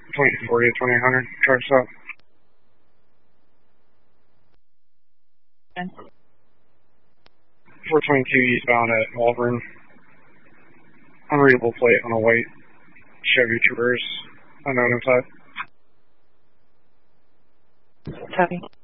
2040 to 2800, charge up. Okay. 422 eastbound at Auburn. Unreadable plate on a white Chevy Traverse, unknown inside. Copy.